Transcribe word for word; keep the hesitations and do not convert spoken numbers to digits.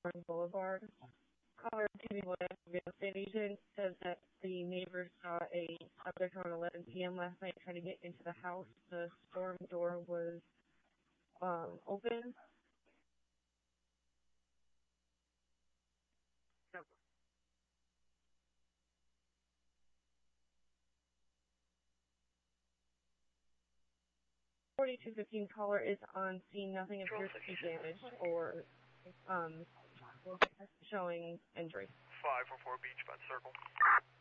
Warren Boulevard. Caller to the real estate agent says that the neighbors saw a subject around eleven p m last night trying to get into the house. The storm door was um, open. forty-two fifteen caller is on scene. Nothing appears to be damaged or um, showing injury. five four four Beach, Bud Circle.